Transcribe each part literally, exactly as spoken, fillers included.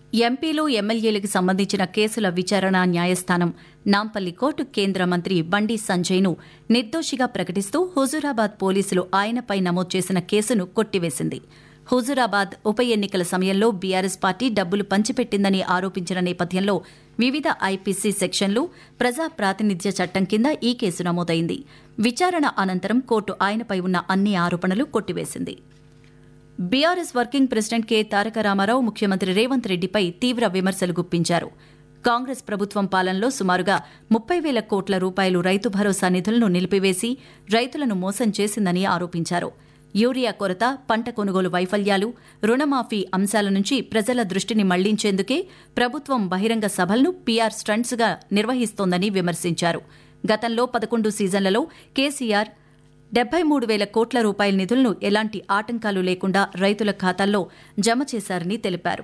ఎంపీలు ఎమ్మెల్యేలకు సంబంధించిన కేసుల విచారణ న్యాయస్థానం నాంపల్లి కోర్టు కేంద్ర మంత్రి బండి సంజయ్ను నిర్దోషిగా ప్రకటిస్తూ హుజూరాబాద్ పోలీసులు ఆయనపై నమోదు చేసిన కేసును కొట్టివేసింది. హుజూరాబాద్ ఉప ఎన్నికల సమయంలో బీఆర్ఎస్ పార్టీ డబ్బులు పంచిపెట్టిందని ఆరోపించిన నేపథ్యంలో వివిధ ఐపీసీ సెక్షన్లు, ప్రజా ప్రాతినిధ్య చట్టం కింద ఈ కేసు నమోదైంది. విచారణ అనంతరం కోర్టు ఆయనపై ఉన్న అన్ని ఆరోపణలు కొట్టివేసింది. బీఆర్ఎస్ వర్కింగ్ ప్రెసిడెంట్ కె తారక రామారావు ముఖ్యమంత్రి రేవంత్ రెడ్డిపై తీవ్ర విమర్శలు గుప్పించారు. కాంగ్రెస్ ప్రభుత్వం పాలనలో సుమారుగా ముప్పై వేల కోట్ల రూపాయలు రైతు భరోసా నిధులను నిలిపివేసి రైతులను మోసం చేసిందని ఆరోపించారు. యూరియా కొరత, పంట కొనుగోలు వైఫల్యాలు, రుణమాఫీ అంశాల నుంచి ప్రజల దృష్టిని మళ్లించేందుకే ప్రభుత్వం బహిరంగ సభలను పీఆర్ స్టంట్స్గా నిర్వహిస్తోందని విమర్శించారు. గతంలో పదకొండు సీజన్లలో కేసీఆర్ డెబ్బై మూడు వేల కోట్ల రూపాయల నిధులను ఎలాంటి ఆటంకాలు లేకుండా రైతుల ఖాతాల్లో జమ చేశారని తెలిపారు.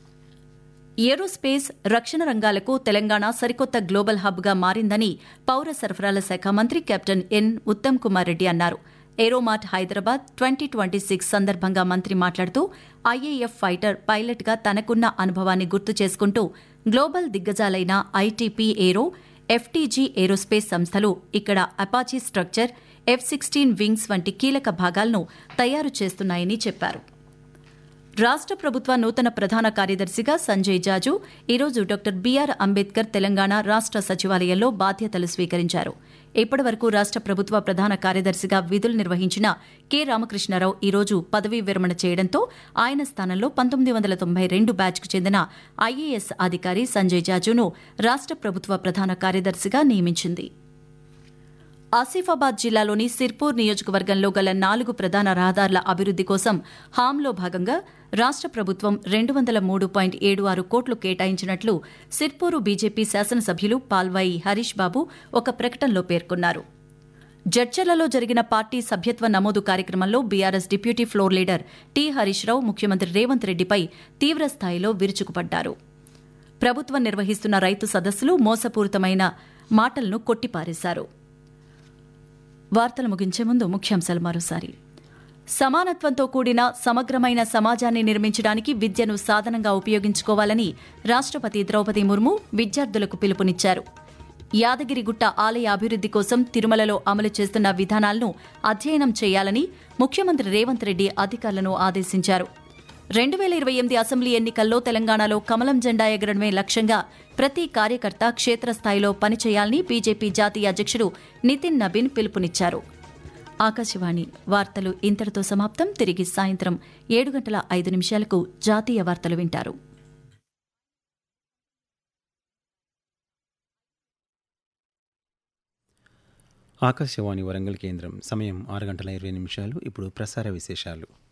ఏరోస్పేస్, రక్షణ రంగాలకు తెలంగాణ సరికొత్త గ్లోబల్ హబ్గా మారిందని పౌర సరఫరాల శాఖ మంత్రి కెప్టెన్ ఎన్ ఉత్తమ్ కుమార్ రెడ్డి అన్నారు. ఏరోమార్ట్ హైదరాబాద్ ట్వంటీ ట్వంటీ సిక్స్ సందర్భంగా మంత్రి మాట్లాడుతూ ఐఏఎఫ్ ఫైటర్ పైలట్గా తనకున్న అనుభవాన్ని గుర్తు చేసుకుంటూ గ్లోబల్ దిగ్గజాలైన ఐటీపీ ఏరో, ఎఫ్టీజీ ఏరోస్పేస్ సంస్థలు ఇక్కడ Apache structure, F sixteen wings వంటి కీలక భాగాలను తయారు చేస్తున్నాయని చెప్పారు. రాష్ట ప్రభుత్వ నూతన ప్రధాన కార్యదర్శిగా సంజయ్ జాజు ఈరోజు డాక్టర్ బీఆర్ అంబేద్కర్ తెలంగాణ రాష్ట సచివాలయంలో బాధ్యతలు స్వీకరించారు. ఇప్పటి వరకు రాష్ట ప్రభుత్వ ప్రధాన కార్యదర్శిగా విధులు నిర్వహించిన కె రామకృష్ణారావు ఈరోజు పదవీ విరమణ చేయడంతో ఆయన స్థానంలో పంతొమ్మిది వందల తొంభై రెండు బ్యాచ్కు చెందిన ఐఏఎస్ అధికారి సంజయ్ జాజును రాష్ట ప్రభుత్వ ప్రధాన కార్యదర్శిగా నియమించింది. ఆసిఫాబాద్ జిల్లాలోని సిర్పూర్ నియోజకవర్గంలో గల నాలుగు ప్రధాన రహదారుల అభివృద్ది కోసం హామ్లో భాగంగా రాష్ట ప్రభుత్వం రెండు వందల మూడు పాయింట్ ఏడు ఆరు కోట్లు కేటాయించినట్లు సిర్పూరు బీజేపీ శాసనసభ్యులు పాల్వాయి హరీష్ బాబు ఒక ప్రకటనలో పేర్కొన్నారు. జడ్చర్లలో జరిగిన పార్టీ సభ్యత్వ నమోదు కార్యక్రమంలో BRS deputy floor leader T Harish Rao ముఖ్యమంత్రి రేవంత్ రెడ్డిపై తీవ్రస్థాయిలో విరుచుకుపడ్డారు. ప్రభుత్వం నిర్వహిస్తున్న రైతు సదస్సులు మోసపూరితమైన మాటలను కొట్టిపారేశారు. వార్తలు ముగించే ముందు ముఖ్యాంశాలు మరోసారి. సమానత్వంతో కూడిన సమగ్రమైన సమాజాన్ని నిర్మించడానికి విద్యను సాధనంగా ఉపయోగించుకోవాలని రాష్టపతి ద్రౌపది ముర్ము విద్యార్థులకు పిలుపునిచ్చారు. యాదగిరిగుట్ట ఆలయ అభివృద్ది కోసం తిరుమలలో అమలు చేస్తున్న విధానాలను అధ్యయనం చేయాలని ముఖ్యమంత్రి రేవంత్ రెడ్డి అధికారులను ఆదేశించారు. రెండు వేల ఇరవై ఎనిమిది అసెంబ్లీ ఎన్నికల్లో తెలంగాణలో కమలం జెండా ఎగరడమే లక్ష్యంగా ప్రతి కార్యకర్త క్షేత్రస్థాయిలో పనిచేయాలని బీజేపీ జాతీయ అధ్యక్షుడు నితిన్ నబీన్ పిలుపునిచ్చారు. ఆకాశవాణి వార్తలు ఇంతటితో సమాప్తం. తిరిగి సాయంత్రం ఏడు గంటల ఐదు నిమిషాలకు జాతీయ వార్తలు వింటారు. ఆకాశవాణి వరంగల్ కేంద్రం సమయం ఆరు గంటల ఇరవై నిమిషాలు. ఇప్పుడు ప్రసార విశేషాలు.